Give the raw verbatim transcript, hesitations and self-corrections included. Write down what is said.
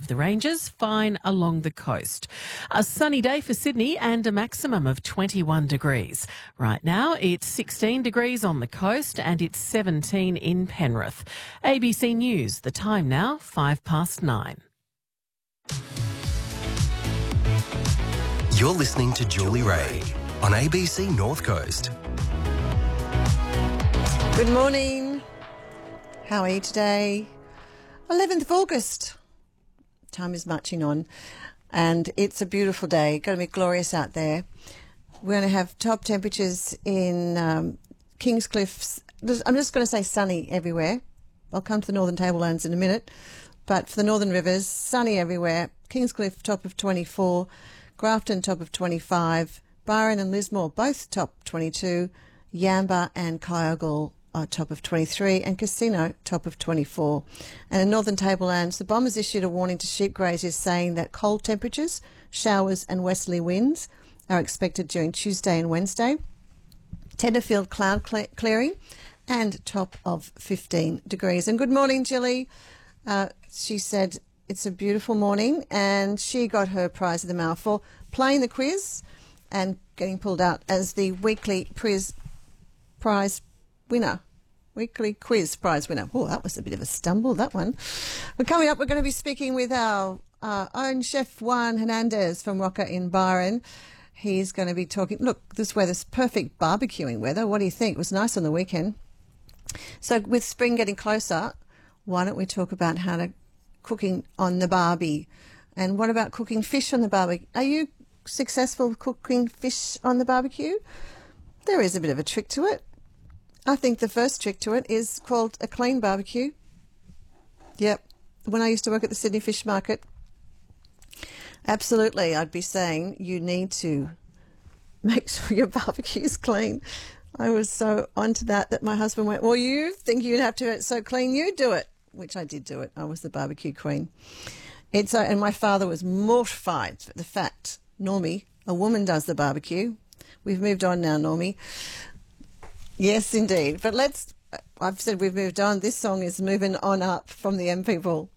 of the ranges, fine along the coast. A sunny day for Sydney and a maximum of twenty-one degrees. Right now it's sixteen degrees on the coast and it's seventeen in Penrith. A B C News, the time now, five past nine. You're listening to Julie Ray on A B C North Coast. Good morning. How are you today? eleventh of August. Time is marching on and it's a beautiful day. Going to be glorious out there. We're going to have top temperatures in um, Kingscliffs. I'm just going to say sunny everywhere. I'll come to the Northern Tablelands in a minute. But for the Northern Rivers, sunny everywhere. Kingscliff, top of twenty-four. Grafton, top of twenty-five. Byron and Lismore, both top twenty-two. Yamba and Kyogle are top of twenty-three. And Casino, top of twenty-four. And in Northern Tablelands, the Bombers issued a warning to sheep graziers saying that cold temperatures, showers and westerly winds are expected during Tuesday and Wednesday. Tenterfield, cloud cle- clearing and top of fifteen degrees. And good morning, Jilly. Uh, she said it's a beautiful morning and she got her prize of the mail for playing the quiz and getting pulled out as the weekly priz prize winner. Weekly quiz prize winner. Oh, that was a bit of a stumble, that one. But coming up, we're going to be speaking with our uh, own chef Juan Hernandez from Roca in Byron. He's going to be talking, look, this weather's perfect barbecuing weather. What do you think? It was nice on the weekend. So with spring getting closer, why don't we talk about how to cooking on the barbie? And what about cooking fish on the barbie? Are you successful cooking fish on the barbecue? There is a bit of a trick to it. I think the first trick to it is called a clean barbecue. Yep. When I used to work at the Sydney Fish Market, absolutely, I'd be saying you need to make sure your barbecue is clean. I was so onto that that my husband went, well, you think you'd have to have it so clean, you do it, which I did do it. I was the barbecue queen. It's uh, And my father was mortified at the fact, Normie, a woman does the barbecue. We've moved on now, Normie. Yes, indeed. But let's, I've said we've moved on. This song is moving on up from the M People.